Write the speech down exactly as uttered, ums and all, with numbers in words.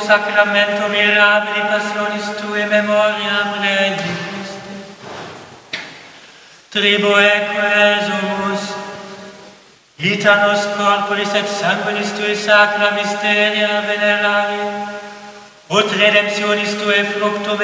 sacramento mirabili passionis Tue memoriam redi Christe. Tribueque esumus, itanus corporis et sanguinis Tui sacra mysteria venerari, ut redemptionis Tue fructum